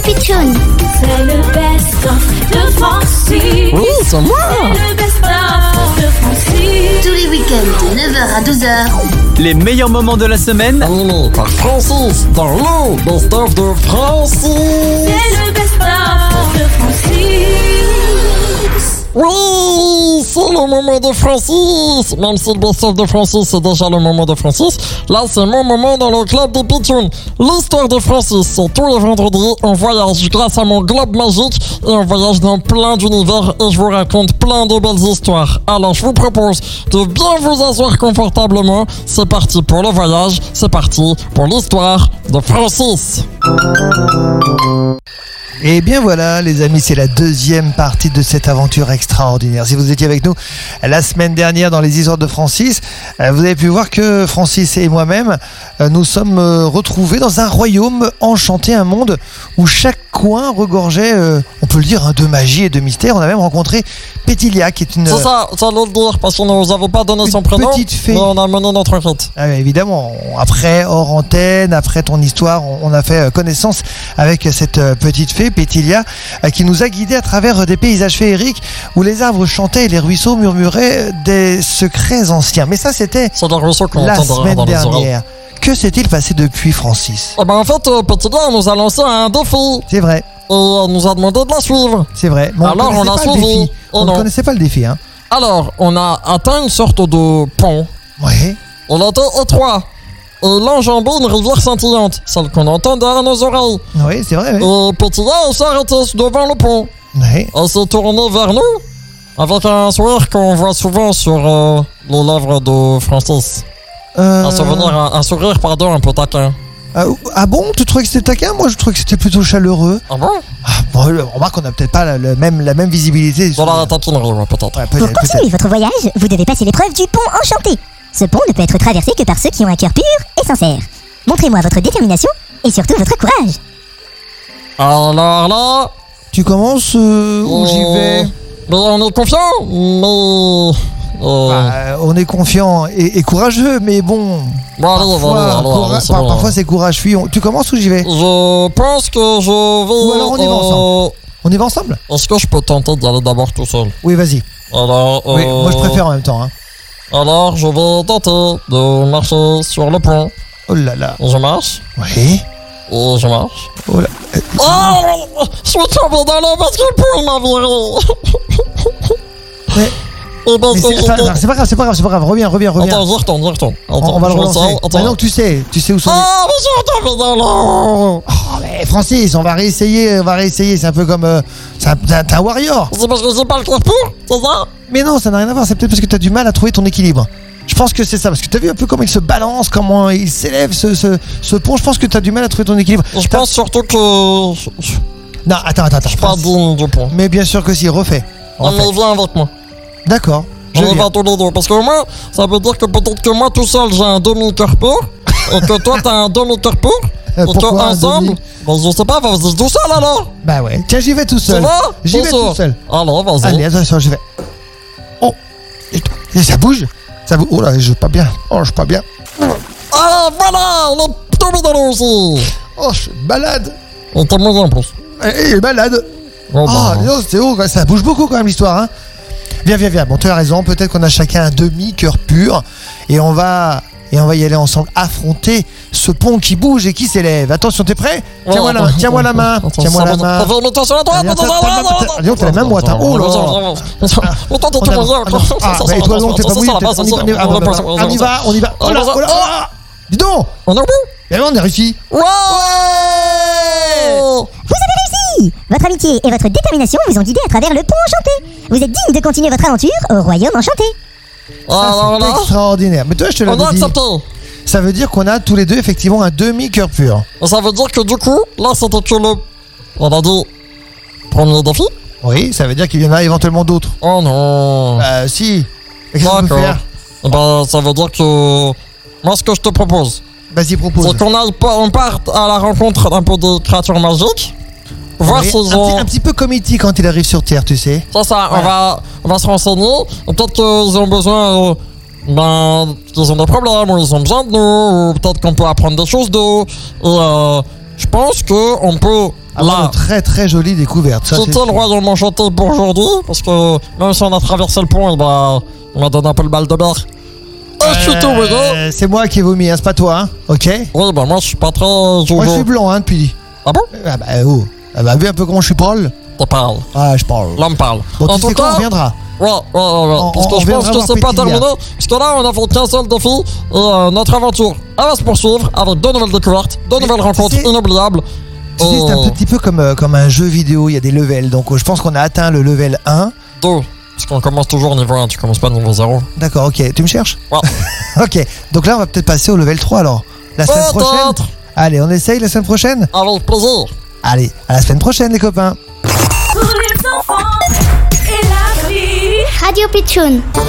Pitchoun. C'est le best-of de Francis. Oui, c'est moi. C'est le best-of de Francis. Tous les week-ends de 9h à 12h. Les meilleurs moments de la semaine Animé par Francis dans le best-of de Francis. C'est le best-of de Francis. Oui, c'est le moment de Francis. Même si le best-of de Francis, c'est déjà le moment de Francis, là, c'est mon moment dans le club des Pitchouns. L'histoire de Francis, c'est tous les vendredis, on voyage grâce à mon globe magique et on voyage dans plein d'univers et je vous raconte plein de belles histoires. Alors, je vous propose de bien vous asseoir confortablement. C'est parti pour le voyage, c'est parti pour l'histoire de Francis. Et bien voilà les amis, c'est la deuxième partie de cette aventure extraordinaire. Si vous étiez avec nous la semaine dernière dans les histoires de Francis, vous avez pu voir que Francis et moi-même, nous sommes retrouvés dans un royaume enchanté, un monde où chaque coin regorgeait, on peut le dire, de magie et de mystère. On a même rencontré Pétilia qui est une... C'est ça, j'allais le dire parce qu'on ne nous avait pas donné son prénom, petite fée. mais on a mené notre enquête. Ah oui, évidemment, après hors antenne, après ton histoire, on a fait connaissance avec cette petite fée Pétilia qui nous a guidés à travers des paysages féeriques où les arbres chantaient et les ruisseaux murmuraient des secrets anciens. Mais ça, c'était C'est le ruisseau qu'on la entend semaine dans les oreilles. dernière. Que s'est-il passé depuis, Francis? Eh ben en fait, Pétilia nous a lancé un défi C'est vrai, et elle nous a demandé de la suivre. c'est vrai. Mais Alors, on a connaissait pas le suivi. défi. Oh On ne non. connaissait pas le défi, hein. Alors, on a atteint une sorte de pont. Ouais. Il était étroit et l'enjambait une rivière scintillante, celle qu'on entend derrière nos oreilles. Oui, c'est vrai, oui. Et Pétilia s'est arrêtée devant le pont. Ouais. Elle s'est tournée vers nous avec un sourire qu'on voit souvent sur les lèvres de Francis. Un sourire, pardon, un peu taquin. Ah bon, tu trouvais que c'était taquin? Moi, je trouvais que c'était plutôt chaleureux. Ah bon? Ah, bon, remarque qu'on n'a peut-être pas la même visibilité. Dans la taquinerie, ouais, peut-être. Ouais, Pour peut-être. continuer votre voyage, vous devez passer l'épreuve du pont enchanté. Ce pont ne peut être traversé que par ceux qui ont un cœur pur et sincère. Montrez-moi votre détermination et surtout votre courage. Alors là, Tu commences où j'y vais? mais on est confiant, mais... On est confiant et courageux, mais bon. Bon, allez, c'est bon. Parfois c'est courage fui. Tu commences ou j'y vais? Je pense que je vais... Ou alors on y va ensemble. On y va ensemble? Est-ce que je peux tenter d'y aller d'abord tout seul? Oui, vas-y. Alors, Oui, moi je préfère en même temps. Hein. Alors, je vais tenter de marcher sur le pont. Oh là là. Je marche, Oui. et je marche. Oh là. Oh! Je suis tombé dans l'eau parce que le pont m'a viré. Ouais. Et ben, Mais c'est pas grave, c'est pas grave. Reviens. Attends, j'y retourne. On va le relancer. Maintenant que tu sais où sont les... Ah, mais je suis tombé dans l'eau. Oh, mais Francis, on va réessayer. C'est un peu comme... t'es un warrior. C'est parce que j'ai pas le cœur pur, c'est ça? Mais non, ça n'a rien à voir. C'est peut-être parce que t'as du mal à trouver ton équilibre. Je pense que c'est ça. Parce que t'as vu un peu comment il se balance, comment il s'élève, ce pont. Je pense que t'as du mal à trouver ton équilibre. Je pense surtout que je Non, attends. suis pas digne du pont. Mais bien sûr que si, refais. Non, mais viens avec moi. D'accord. Je On y viens. va tous les deux. Parce que moi, ça veut dire que peut-être que moi tout seul j'ai un demi-cœur pur. Et que toi t'as un demi-cœur pur. Et Pourquoi un qu'ensemble, demi ben, je sais pas, vas-y tout seul alors. Bah ouais. Tiens, j'y vais tout Tu seul. vas? J'y vais tout seul. Alors, vas-y. Allez, attention, j'y vais. Oh. Et ça bouge. Ça bouge. Oh là, je suis pas bien. Ah, voilà, on est tombé dans l'eau aussi. Oh, je suis malade. On t'a mouillé en plus. Et malade. Oh, Ah, bah, non, c'est haut, ça bouge beaucoup quand même l'histoire, hein. Viens. Bon, tu as raison, peut-être qu'on a chacun un demi-cœur pur et on va y aller ensemble affronter ce pont qui bouge et qui s'élève. Attention, t'es prêt? Tiens-moi la main. Tiens-moi la main. Mets-toi sur la droite. Dis donc, t'as la main moite, hein. Oh là là. Mais toi, t'es tout mouillé. Ah, et toi non, t'es pas mouillé. On y va. Oh là, ah. Dis donc. On est au bout. Eh ben, on a réussi. Ouais. Vous avez réussi! Votre amitié et votre détermination vous ont guidé à travers le pont enchanté. Vous êtes digne de continuer votre aventure au royaume enchanté. Alors C'est là, extraordinaire. Mais toi, je te on a l'avais dit. accepté. Ça veut dire qu'on a tous les deux effectivement un demi-cœur pur. Ça veut dire que du coup, là, c'était que le... On a dit... Premier défi. Oui, ça veut dire qu'il y en a éventuellement d'autres. Oh non. Si. Et qu'est-ce qu'on peut D'accord. faire? Eh ben, ça veut dire que... Moi, ce que je te propose, Vas-y, propose. c'est on parte à la rencontre d'un peu des créatures magiques. Voir Oui, s'ils ont... un petit peu comme E.T. quand il arrive sur Terre, tu sais. C'est ça, Voilà. on va se renseigner. Et peut-être qu'ils ont besoin... qu'ils ont des problèmes, ou ils ont besoin de nous, ou peut-être qu'on peut apprendre des choses d'eux. Et je pense qu'on peut Avoir de très très jolies découvertes. Ça, C'était le royaume enchanté pour aujourd'hui, parce que même si on a traversé le pont, il m'a donné un peu le mal de mer. Et je suis tout mouillé. C'est moi qui ai vomi, hein, c'est pas toi, hein, ok? Oui, bah moi je suis pas très Moi je jojo. suis blanc, hein, depuis. Ah bon? Ah bah, oh. Ah bah, vu un peu comment je suis parle. Tu parles. Ah, je parle. L'homme parle. Bon, En tu tout sais quoi, on cas, reviendra. ouais. Parce que on je pense reviendra que voir c'est pas Pétilia. terminé. Parce que là, on a fait qu'un seul défi. Et notre aventure, elle va se poursuivre avec de nouvelles découvertes, de nouvelles rencontres sais- inoubliables. Tu sais, c'est un petit peu comme un jeu vidéo, il y a des levels. Donc je pense qu'on a atteint le level 1. 2. Parce qu'on commence toujours niveau 1, tu commences pas niveau 0. D'accord, ok. Tu me cherches? Ouais. Ok. Donc là, on va peut-être passer au level 3 alors. La semaine prochaine. Peut-être. Allez, on essaye la semaine prochaine? Avec plaisir. Allez, à la semaine prochaine, les copains. Pour les enfants et la famille. Radio Pitchoun.